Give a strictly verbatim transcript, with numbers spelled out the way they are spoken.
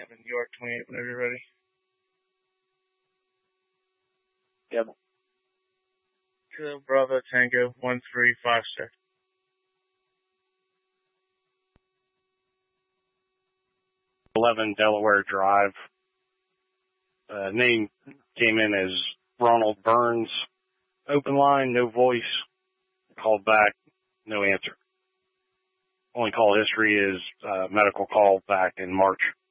in New York twenty-eight, whenever you're ready. Yep. Kilo Bravo Tango one three five six. eleven Delaware Drive. Uh, name came in as Ronald Burns. Open line, no voice. Called back, no answer. Only call history is uh, medical call back in March.